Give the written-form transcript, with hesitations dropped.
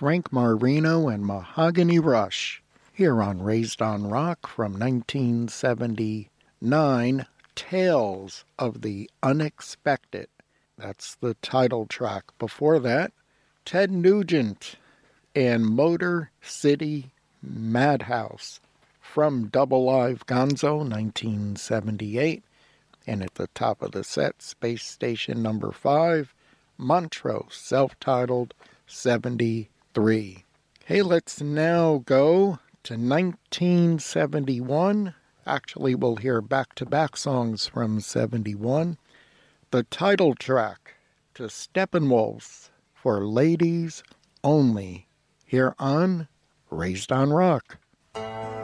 Frank Marino and Mahogany Rush here on Raised on Rock from 1979, Tales of the Unexpected. That's the title track. Before that, Ted Nugent and Motor City Madhouse from Double Live Gonzo, 1978. And at the top of the set, Space Station number 5, Montrose, self-titled, 73. Hey, let's now go to 1971. Actually, we'll hear back-to-back songs from 71. The title track to Steppenwolf for Ladies Only, here on Raised on Rock.